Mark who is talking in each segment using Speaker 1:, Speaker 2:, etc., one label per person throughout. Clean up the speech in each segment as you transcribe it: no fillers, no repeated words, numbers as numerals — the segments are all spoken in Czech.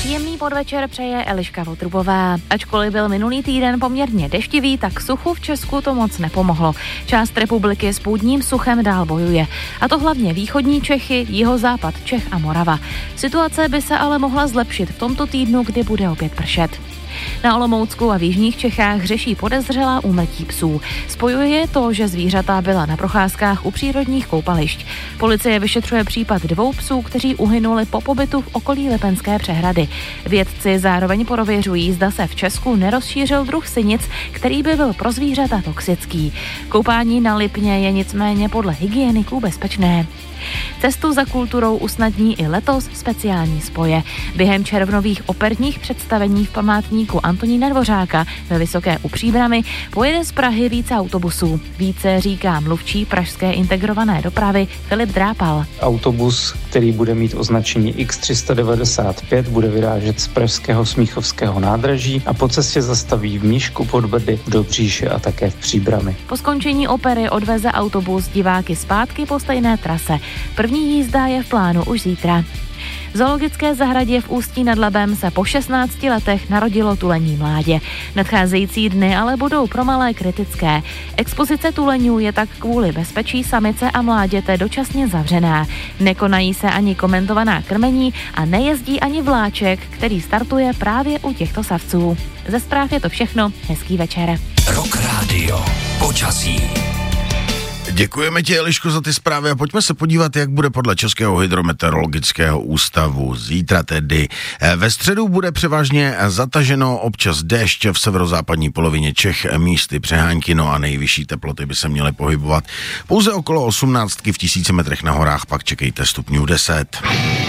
Speaker 1: Příjemný podvečer přeje Eliška Votrubová. Ačkoliv byl minulý týden poměrně deštivý, tak suchu v Česku to moc nepomohlo. Část republiky s půdním suchem dál bojuje. A to hlavně východní Čechy, jihozápad Čech a Morava. Situace by se ale mohla zlepšit v tomto týdnu, kdy bude opět pršet. Na Olomoucku a v jižních Čechách řeší podezřelá úmrtí psů. Spojuje to, že zvířata byla na procházkách u přírodních koupališť. Policie vyšetřuje případ 2 psů, kteří uhynuli po pobytu v okolí Lipenské přehrady. Vědci zároveň prověřují, zda se v Česku nerozšířil druh sinic, který by byl pro zvířata toxický. Koupání na Lipně je nicméně podle hygieniků bezpečné. Cestu za kulturou usnadní i letos speciální spoje. Během červnových operních představení v památníku Antonína Dvořáka ve Vysoké u Příbrami pojede z Prahy více autobusů. Více říká mluvčí pražské integrované dopravy Filip Drápal.
Speaker 2: Autobus, který bude mít označení X395, bude vyrážet z pražského Smíchovského nádraží a po cestě zastaví v Mníšku pod Brdy, v Dobříši a také v Příbrami.
Speaker 1: Po skončení opery odveze autobus diváky zpátky po stejné trase. První jízda je v plánu už zítra. V zoologické zahradě v Ústí nad Labem se po 16 letech narodilo tulení mládě. Nadcházející dny ale budou pro malé kritické. Expozice tuleňů je tak kvůli bezpečí samice a mláděte dočasně zavřená. Nekonají se ani komentovaná krmení a nejezdí ani vláček, který startuje právě u těchto savců. Ze zpráv je to všechno. Hezký večer.
Speaker 3: Rock Radio. Počasí.
Speaker 4: Děkujeme ti, Eliško, za ty zprávy a pojďme se podívat, jak bude podle Českého hydrometeorologického ústavu zítra tedy. Ve středu bude převážně zataženo, občas déšť v severozápadní polovině Čech, místy přehánky, no a nejvyšší teploty by se měly pohybovat pouze okolo 18 v 1000 metrech na horách, pak čekejte stupňů 10.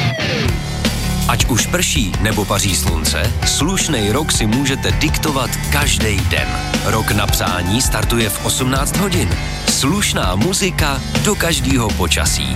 Speaker 3: Ať už prší nebo paří slunce, slušnej rok si můžete diktovat každý den. Rok na přání startuje v 18 hodin. Slušná muzika do každého počasí.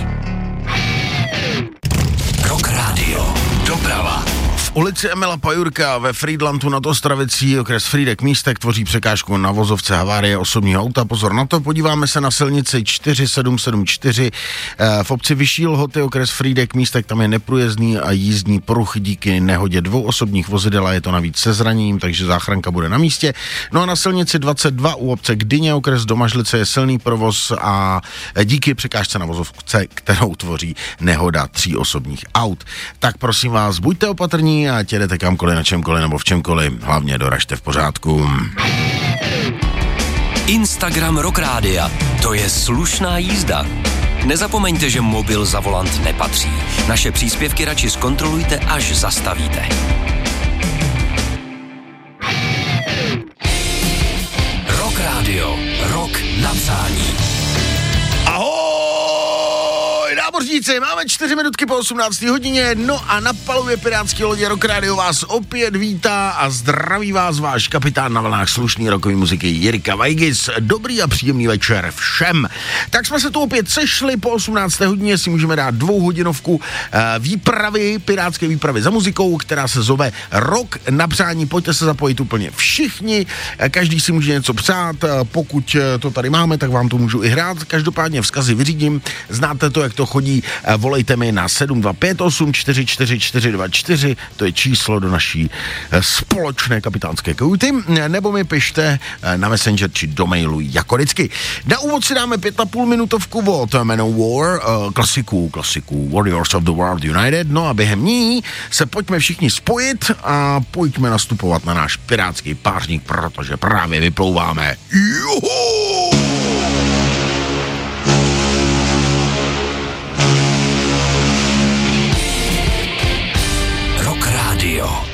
Speaker 3: Rock Radio. Doprava.
Speaker 4: V ulici Emila Pajurka ve Frýdlantu nad Ostravicí, okres Frýdek Místek, tvoří překážku na vozovce havárie osobního auta. Pozor na to, podíváme se na silnici 4774 v obci Vyšší Lhoty, okres Frýdek Místek, tam je neprůjezdný a jízdní pruh díky nehodě 2 osobních vozidel a je to navíc se zraněním, takže záchranka bude na místě. No a na silnici 22 u obce Gdyně, okres Domažlice, je silný provoz a díky překážce na vozovce, kterou tvoří nehoda 3 osobních aut. Tak prosím vás, buďte opatrní a jedete kamkoliv, na čemkoliv nebo v čemkoliv, hlavně doražte v pořádku.
Speaker 3: Instagram Rock Rádia, to je slušná jízda. Nezapomeňte, že mobil za volant nepatří. Naše příspěvky radši zkontrolujte, až zastavíte. Rock Radio, rok na přání.
Speaker 4: Ahoj, námořníci, máme 4 minutky po 18. hodině, no a na palubě pirátský lodě Rock Radio vás opět vítá a zdraví vás váš kapitán na vlnách slušný rokový muziky Jirka Vajgis. Dobrý a příjemný večer všem. Tak jsme se tu opět sešli, po 18. hodině si můžeme dát 2hodinovku výpravy, pirátské výpravy za muzikou, která se zove Rok na přání. Pojďte se zapojit úplně všichni, každý si může něco přát, pokud to tady máme, tak vám to můžu i hrát. Každopádně vzkazy vyřídím, znáte to, jak to chodí, volejte mi na 7258 44424, to je číslo do naší společné kapitánské kajuty, nebo mi pište na Messenger či do mailu jako vždycky. Na úvod si dáme 5,5 minutovku od Manowar, klasiku Warriors of the World United, no a během ní se pojďme všichni spojit a pojďme nastupovat na náš pirátský pářník, protože právě vyplouváme. Juhu!